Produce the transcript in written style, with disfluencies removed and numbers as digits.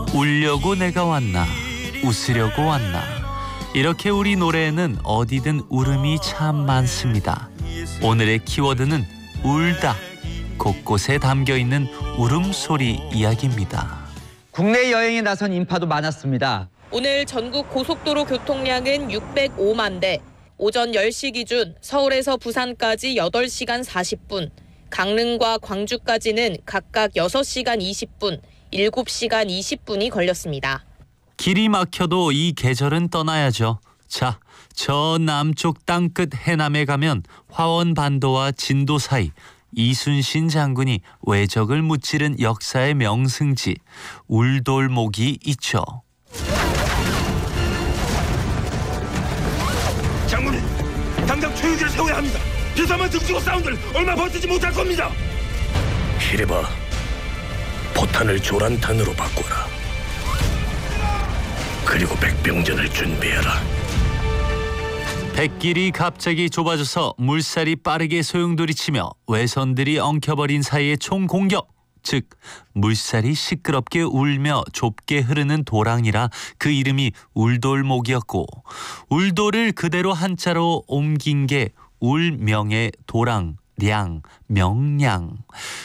울려고 내가 왔나 웃으려고 왔나 이렇게 우리 노래에는 어디든 울음이 참 많습니다. 오늘의 키워드는 울다. 곳곳에 담겨있는 울음소리 이야기입니다. 국내 여행에 나선 인파도 많았습니다. 오늘 전국 고속도로 교통량은 605만 대. 오전 10시 기준 서울에서 부산까지 8시간 40분, 강릉과 광주까지는 각각 6시간 20분, 7시간 20분이 걸렸습니다. 길이 막혀도 이 계절은 떠나야죠. 자, 저 남쪽 땅끝 해남에 가면 화원반도와 진도 사이 이순신 장군이 왜적을 무찌른 역사의 명승지 울돌목이 있죠. 장군님, 당장 초유기를 세워야 합니다. 비사만 등지고 싸운들 얼마 버티지 못할 겁니다. 히레바, 포탄을 조란탄으로 바꿔라. 그리고 백병전을 준비해라. 백길이 갑자기 좁아져서 물살이 빠르게 소용돌이치며 외선들이 엉켜버린 사이에 총공격. 즉 물살이 시끄럽게 울며 좁게 흐르는 도랑이라 그 이름이 울돌목이었고, 울돌을 그대로 한자로 옮긴 게 울명의 도랑, 량, 명량.